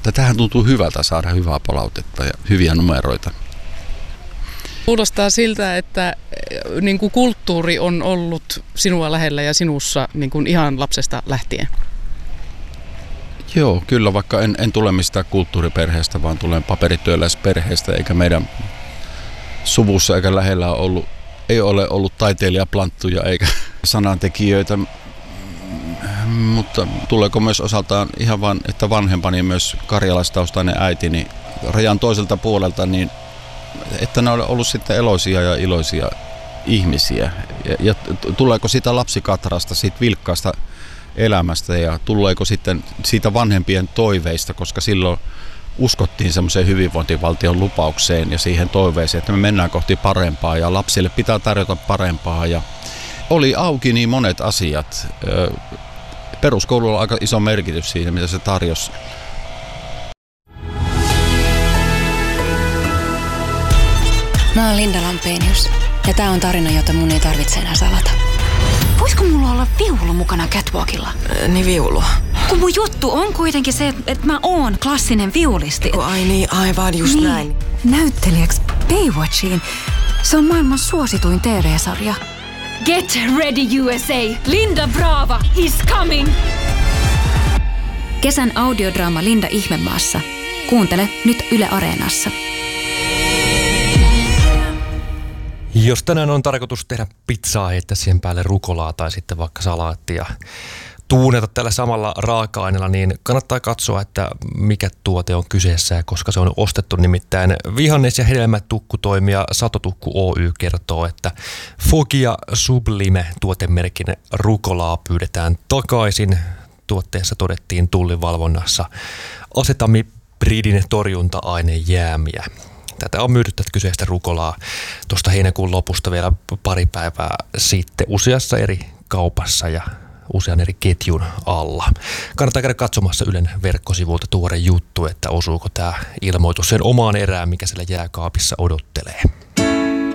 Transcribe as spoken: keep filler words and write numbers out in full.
että tähän tuntuu hyvältä saada hyvää palautetta ja hyviä numeroita. Kuulostaa siltä, että niin kuin kulttuuri on ollut sinua lähellä ja sinussa niin kuin ihan lapsesta lähtien. Joo, kyllä, vaikka en, en tule mistään kulttuuriperheestä, vaan tulen paperityöläisperheestä, eikä meidän suvussa eikä lähellä ollut, ei ole ollut taiteilijaplanttuja eikä sanantekijöitä. Mutta tuleeko myös osaltaan ihan vaan, että vanhempani myös karjalaistaustainen äitini rajan toiselta puolelta, niin että ne on ollut sitten eloisia ja iloisia ihmisiä. Ja, ja tuleeko sitä lapsikatrasta, siitä vilkkaasta elämästä ja tuleeko sitten siitä vanhempien toiveista, koska silloin uskottiin semmoiseen hyvinvointivaltion lupaukseen ja siihen toiveeseen, että me mennään kohti parempaa ja lapsille pitää tarjota parempaa. Ja oli auki niin monet asiat. Peruskoululla on aika iso merkitys siinä, mitä se tarjosi. Mä oon Linda Lampenius ja tää on tarina, jota mun ei tarvitse enää salata. Voisiko mulla olla viulu mukana catwalkilla? Äh, niin viulu. Kun mun juttu on kuitenkin se, että mä oon klassinen viulisti. Ai niin, aivan just niin. näin. Näyttelijäksi Baywatchiin. Se on maailman suosituin T V-sarja. Get ready U S A! Linda Brava is coming! Kesän audiodraama Linda Ihmemaassa. Kuuntele nyt Yle Areenassa. Jos tänään on tarkoitus tehdä pizzaa, heittää siihen päälle rukolaa tai sitten vaikka salaattia, tuunata tällä samalla raaka-aineella, niin kannattaa katsoa, että mikä tuote on kyseessä ja koska se on ostettu. Nimittäin vihannes- ja hedelmätukkutoimija Satotukku Oy kertoo, että Fogia Sublime -tuotemerkin rukolaa pyydetään takaisin. Tuotteessa todettiin tullivalvonnassa asetamibridin torjunta-ainejäämiä. Tätä on myyty tätä kyseistä rukolaa tuosta heinäkuun lopusta vielä pari päivää sitten useassa eri kaupassa ja usean eri ketjun alla. Kannattaa käydä katsomassa Ylen verkkosivuilta tuore juttu, että osuuko tämä ilmoitus sen omaan erään, mikä siellä jääkaapissa odottelee.